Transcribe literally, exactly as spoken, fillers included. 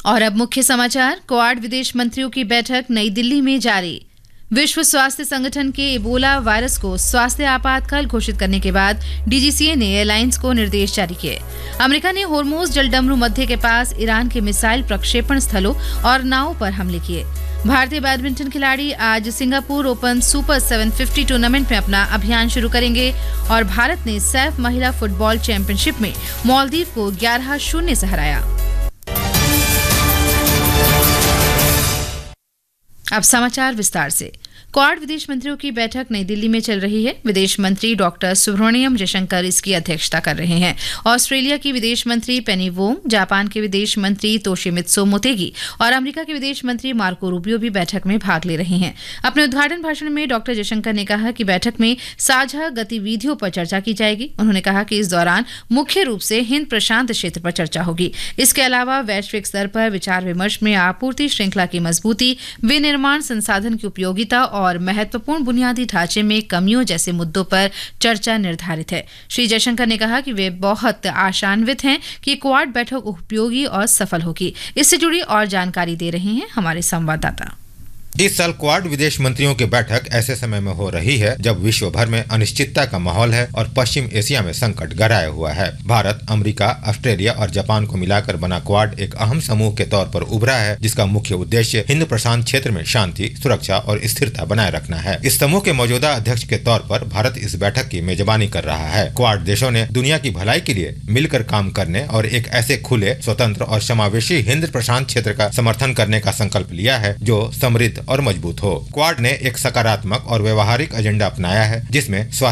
और अब मुख्य समाचार। क्वाड विदेश मंत्रियों की बैठक नई दिल्ली में जारी। विश्व स्वास्थ्य संगठन के इबोला वायरस को स्वास्थ्य आपातकाल घोषित करने के बाद डीजीसीए ने एयरलाइंस को निर्देश जारी किए। अमेरिका ने होर्मुज जलडमरू मध्य के पास ईरान के मिसाइल प्रक्षेपण स्थलों और नावों पर हमले किए। भारतीय बैडमिंटन खिलाड़ी आज सिंगापुर ओपन सुपर सात सौ पचास टूर्नामेंट में अपना अभियान शुरू करेंगे और भारत ने सैफ महिला फुटबॉल चैंपियनशिप में मालदीव को ग्यारह शून्य से हराया। अब समाचार विस्तार से। क्वाड विदेश मंत्रियों की बैठक नई दिल्ली में चल रही है। विदेश मंत्री डॉक्टर सुब्रमण्यम जयशंकर इसकी अध्यक्षता कर रहे हैं। ऑस्ट्रेलिया की विदेश मंत्री पेनी वोंग, जापान के विदेश मंत्री तोशिमित्सु मोतेगी और अमेरिका के विदेश मंत्री मार्को रूबियो भी बैठक में भाग ले रहे हैं। अपने उद्घाटन भाषण में डॉक्टर जयशंकर ने कहा कि बैठक में साझा गतिविधियों पर चर्चा की जाएगी। उन्होंने कहा कि इस दौरान मुख्य रूप से हिंद प्रशांत क्षेत्र पर चर्चा होगी। इसके अलावा वैश्विक स्तर पर विचार विमर्श में आपूर्ति श्रृंखला की मजबूती, विनिर्माण संसाधन की उपयोगिता और महत्वपूर्ण बुनियादी ढांचे में कमियों जैसे मुद्दों पर चर्चा निर्धारित है। श्री जयशंकर ने कहा कि वे बहुत आशान्वित हैं कि क्वाड बैठक उपयोगी और सफल होगी। इससे जुड़ी और जानकारी दे रहे हैं हमारे संवाददाता। इस साल क्वाड विदेश मंत्रियों की बैठक ऐसे समय में हो रही है जब विश्व भर में अनिश्चितता का माहौल है और पश्चिम एशिया में संकट गहराया हुआ है। भारत, अमेरिका, ऑस्ट्रेलिया और जापान को मिलाकर बना क्वाड एक अहम समूह के तौर पर उभरा है, जिसका मुख्य उद्देश्य हिंद प्रशांत क्षेत्र में शांति, सुरक्षा और स्थिरता बनाए रखना है। इस समूह के मौजूदा अध्यक्ष के तौर पर भारत इस बैठक की मेजबानी कर रहा है। क्वाड देशों ने दुनिया की भलाई के लिए मिलकर काम करने और एक ऐसे खुले, स्वतंत्र और समावेशी हिंद प्रशांत क्षेत्र का समर्थन करने का संकल्प लिया है जो समृद्ध और मजबूत हो। क्वाड ने एक सकारात्मक और व्यवहारिक एजेंडा अपनाया है, जिसमें